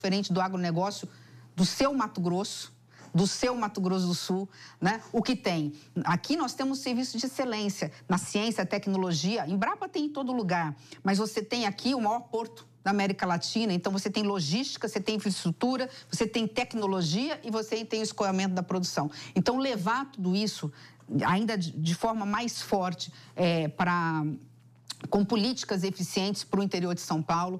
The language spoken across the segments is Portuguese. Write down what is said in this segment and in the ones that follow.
diferente do agronegócio do seu Mato Grosso, do seu Mato Grosso do Sul, né? O que tem? Aqui nós temos serviços de excelência na ciência, tecnologia. Embrapa tem em todo lugar, mas você tem aqui o maior porto da América Latina, então você tem logística, você tem infraestrutura, você tem tecnologia e você tem o escoamento da produção. Então, levar tudo isso ainda de forma mais forte com políticas eficientes para o interior de São Paulo.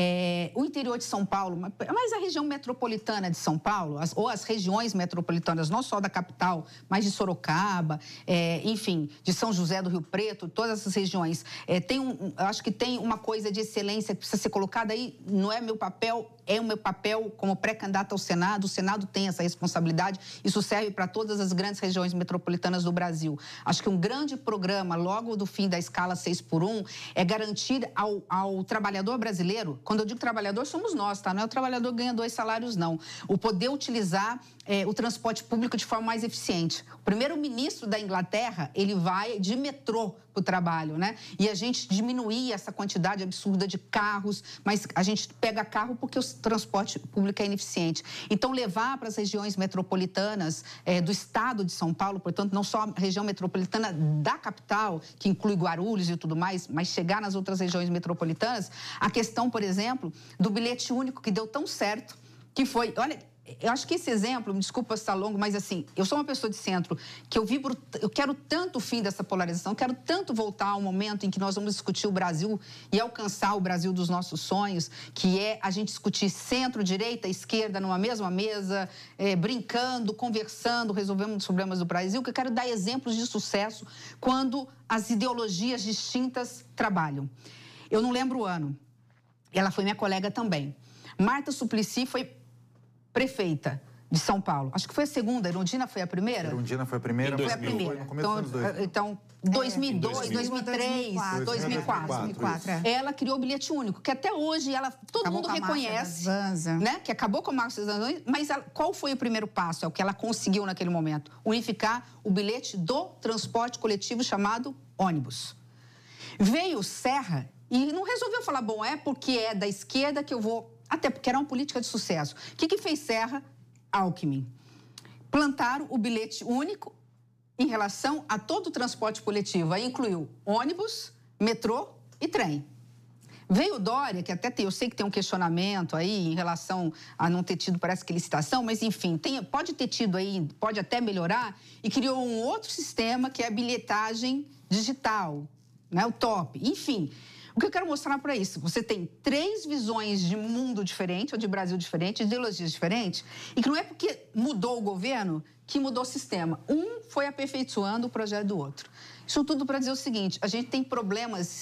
O interior de São Paulo, mas a região metropolitana de São Paulo, ou as regiões metropolitanas, não só da capital, mas de Sorocaba, enfim, de São José do Rio Preto, todas essas regiões, acho que tem uma coisa de excelência que precisa ser colocada aí, não é meu papel, é o meu papel como pré-candidato ao Senado. O Senado tem essa responsabilidade, isso serve para todas as grandes regiões metropolitanas do Brasil. Acho que um grande programa, logo do fim da escala 6x1, é garantir ao trabalhador brasileiro, quando eu digo trabalhador, somos nós, tá? Não é o trabalhador que ganha 2 salários, não. O poder utilizar o transporte público de forma mais eficiente. O primeiro-ministro da Inglaterra, ele vai de metrô para o trabalho, né? E a gente diminuir essa quantidade absurda de carros, mas a gente pega carro porque o transporte público é ineficiente. Então, levar para as regiões metropolitanas do estado de São Paulo, portanto, não só a região metropolitana da capital, que inclui Guarulhos e tudo mais, mas chegar nas outras regiões metropolitanas, a questão, por exemplo, do bilhete único que deu tão certo, que foi... Olha, eu acho que esse exemplo, me desculpa estar longo, mas assim, eu sou uma pessoa de centro, que eu quero tanto o fim dessa polarização, quero tanto voltar ao momento em que nós vamos discutir o Brasil e alcançar o Brasil dos nossos sonhos, que é a gente discutir centro, direita, esquerda numa mesma mesa, brincando, conversando, resolvendo os problemas do Brasil, que eu quero dar exemplos de sucesso quando as ideologias distintas trabalham. Eu não lembro o ano, ela foi minha colega também. Marta Suplicy foi prefeita de São Paulo. Acho que foi a segunda. Erundina foi a primeira? Erundina foi a primeira. Foi a primeira. Foi no começo dos anos 2000. Então, 2002, 2003, 2004. Ela criou o bilhete único, que até hoje todo mundo reconhece, né? Que acabou com a marcha das vanzas, mas qual foi o primeiro passo? É o que ela conseguiu naquele momento. Unificar o bilhete do transporte coletivo chamado ônibus. Veio Serra e não resolveu falar, bom, é porque é da esquerda que eu vou... Até porque era uma política de sucesso. O que fez Serra? Alckmin. Plantaram o bilhete único em relação a todo o transporte coletivo. Aí incluiu ônibus, metrô e trem. Veio Dória, que até eu sei que tem um questionamento aí em relação a não ter tido, parece que licitação, mas enfim, pode ter tido aí, pode até melhorar, e criou um outro sistema que é a bilhetagem digital, né? O TOP. Enfim... O que eu quero mostrar para isso? Você tem 3 visões de mundo diferente, ou de Brasil diferente, ideologias diferentes, e que não é porque mudou o governo que mudou o sistema. Um foi aperfeiçoando o projeto do outro. Isso tudo para dizer o seguinte, a gente tem problemas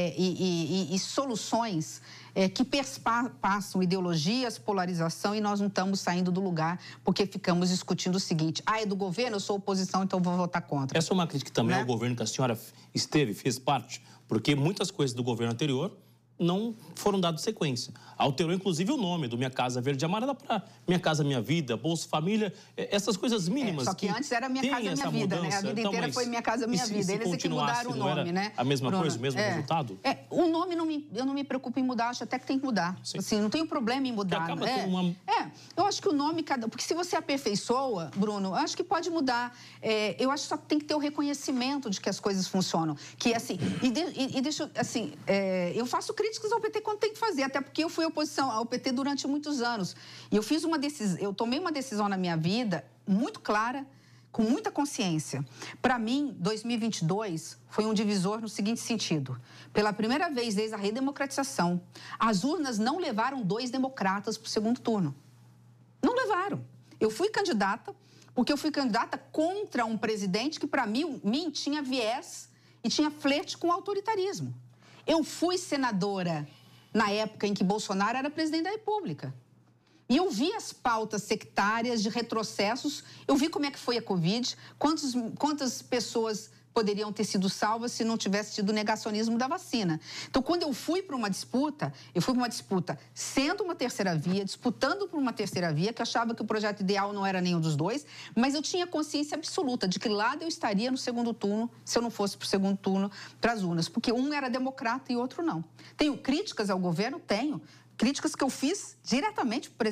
e soluções que perpassam ideologias, polarização, e nós não estamos saindo do lugar porque ficamos discutindo o seguinte, é do governo, eu sou oposição, então vou votar contra. Essa é uma crítica também ao governo que a senhora fez parte, porque muitas coisas do governo anterior não foram dadas sequência. Alterou, inclusive, o nome do Minha Casa Verde e Amarela para Minha Casa Minha Vida, Bolsa Família, essas coisas mínimas. Só que antes era Minha Casa Minha Vida, né? A vida inteira foi Minha Casa Minha Vida. Eles é que mudaram o nome, né? A mesma coisa, o mesmo resultado? O nome eu não me preocupo em mudar, acho até que tem que mudar. Sim. Assim, não tenho problema em mudar. Acaba com uma... eu acho que o nome, porque se você aperfeiçoa, Bruno, eu acho que pode mudar. Eu acho que só tem que ter o reconhecimento de que as coisas funcionam. Que assim, deixa, assim, eu faço críticas ao PT quando tem que fazer, até porque eu fui oposição ao PT durante muitos anos. E eu tomei uma decisão na minha vida muito clara, com muita consciência. Para mim, 2022 foi um divisor no seguinte sentido. Pela primeira vez desde a redemocratização, as urnas não levaram 2 democratas para o segundo turno. Não levaram. Eu fui candidata, porque eu fui candidata contra um presidente que, para mim, tinha viés e tinha flerte com o autoritarismo. Eu fui senadora na época em que Bolsonaro era presidente da República. E eu vi as pautas sectárias de retrocessos, eu vi como é que foi a Covid, quantas pessoas poderiam ter sido salvas se não tivesse tido negacionismo da vacina. Então, quando eu fui para uma disputa, sendo uma terceira via, disputando por uma terceira via, que eu achava que o projeto ideal não era nenhum dos dois, mas eu tinha consciência absoluta de que lado eu estaria no segundo turno, se eu não fosse para o segundo turno, para as urnas, porque um era democrata e outro não. Tenho críticas ao governo? Tenho. críticas que eu fiz diretamente para o